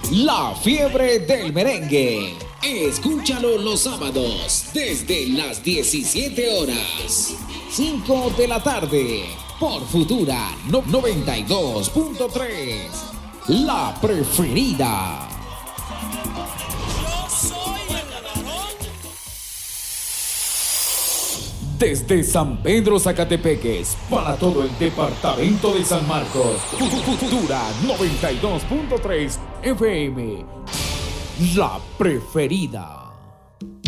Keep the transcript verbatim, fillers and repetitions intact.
La fiebre del merengue. Escúchalo los sábados desde las diecisiete horas. cinco de la tarde por Futura no- noventa y dos punto tres. La preferida. Desde San Pedro Zacatepeques para todo el departamento de San Marcos. Fu- fu- Futura noventa y dos punto tres F M. La preferida.